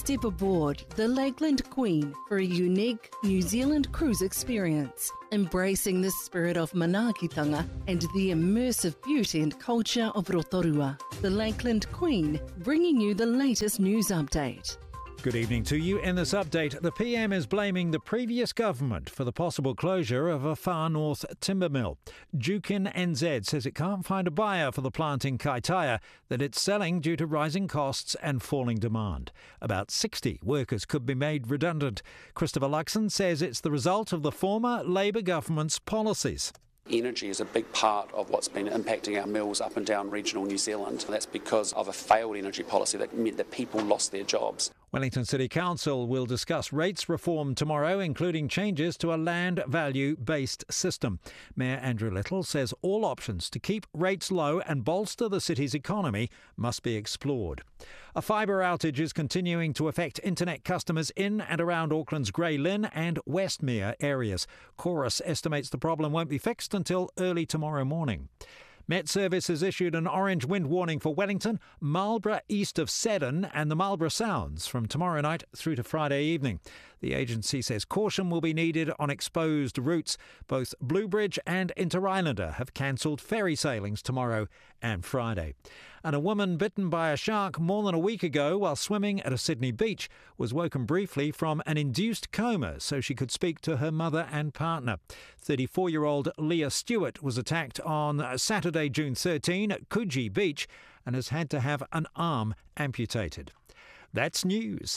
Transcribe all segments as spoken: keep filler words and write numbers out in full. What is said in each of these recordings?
Step aboard the Lakeland Queen for a unique New Zealand cruise experience, embracing the spirit of manaakitanga and the immersive beauty and culture of Rotorua. The Lakeland Queen, bringing you the latest news update. Good evening to you. In this update, the P M is blaming the previous government for the possible closure of a far north timber mill. Jukin N Z says it can't find a buyer for the plant in Kaitaia that it's selling due to rising costs and falling demand. About sixty workers could be made redundant. Christopher Luxon says it's the result of the former Labour government's policies. Energy is a big part of what's been impacting our mills up and down regional New Zealand. That's because of a failed energy policy that meant that people lost their jobs. Wellington City Council will discuss rates reform tomorrow, including changes to a land value-based system. Mayor Andrew Little says all options to keep rates low and bolster the city's economy must be explored. A fibre outage is continuing to affect internet customers in and around Auckland's Grey Lynn and Westmere areas. Chorus estimates the problem won't be fixed until early tomorrow morning. Met Service has issued an orange wind warning for Wellington, Marlborough east of Seddon and the Marlborough Sounds from tomorrow night through to Friday evening. The agency says caution will be needed on exposed routes. Both Bluebridge and Inter-Islander have cancelled ferry sailings tomorrow and Friday. And a woman bitten by a shark more than a week ago while swimming at a Sydney beach was woken briefly from an induced coma so she could speak to her mother and partner. thirty-four-year-old Leah Stewart was attacked on Saturday, June thirteenth at Coogee Beach and has had to have an arm amputated. That's news.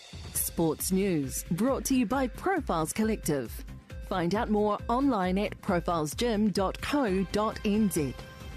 Sports news brought to you by Profiles Collective. Find out more online at profiles gym dot co dot n z.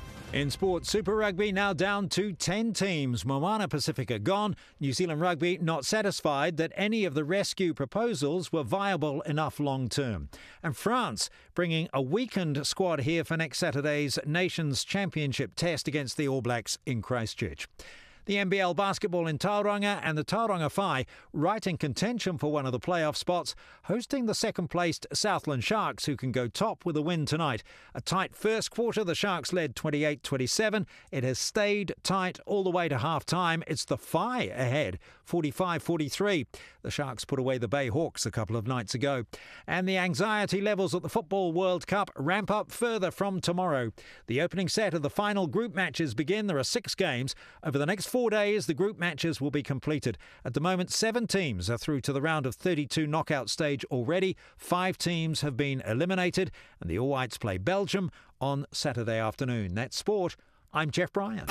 In sports, Super Rugby now down to ten teams. Moana Pacifica gone. New Zealand Rugby not satisfied that any of the rescue proposals were viable enough long term. And France bringing a weakened squad here for next Saturday's Nations Championship test against the All Blacks in Christchurch. The N B L basketball in Tauranga and the Tauranga Whai right in contention for one of the playoff spots, hosting the second-placed Southland Sharks, who can go top with a win tonight. A tight first quarter, the Sharks led twenty-eight twenty-seven. It has stayed tight all the way to half-time. It's the Whai ahead, forty-five forty-three. The Sharks put away the Bay Hawks a couple of nights ago. And the anxiety levels at the Football World Cup ramp up further from tomorrow. The opening set of the final group matches begin. There are six games. Over the next four Four days, the group matches will be completed. At the moment, seven teams are through to the round of thirty-two knockout stage already. Five teams have been eliminated, and the All Whites play Belgium on Saturday afternoon. That's sport. I'm Jeff Bryan.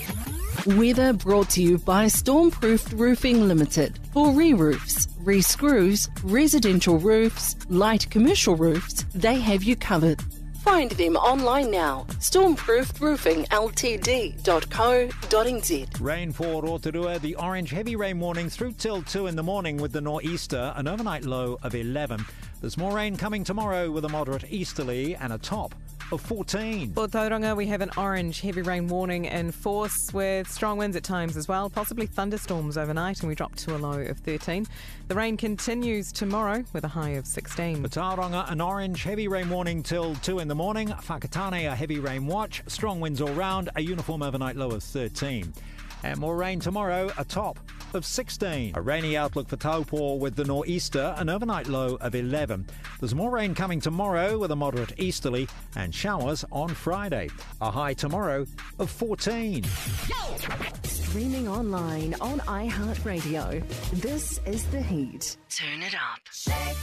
Weather brought to you by Stormproofed Roofing Limited. For re-roofs, re-screws, residential roofs, light commercial roofs, they have you covered. Find them online now. stormproofed roofing l t d dot co dot n z. Rain for Rotorua. The orange heavy rain warning through till two in the morning with the nor'easter. An overnight low of eleven. There's more rain coming tomorrow with a moderate easterly and a top of fourteen. For Tauranga, we have an orange heavy rain warning in force with strong winds at times as well, possibly thunderstorms overnight, and we drop to a low of thirteen. The rain continues tomorrow with a high of sixteen. For Tauranga, an orange heavy rain warning till two in the morning. Whakatane, a heavy rain watch. Strong winds all round, a uniform overnight low of thirteen. And more rain tomorrow, a top of sixteen. A rainy outlook for Taupo with the nor'easter, an overnight low of eleven. There's more rain coming tomorrow with a moderate easterly and showers on Friday. A high tomorrow of fourteen. Streaming online on iHeartRadio. This is The Heat. Turn it up.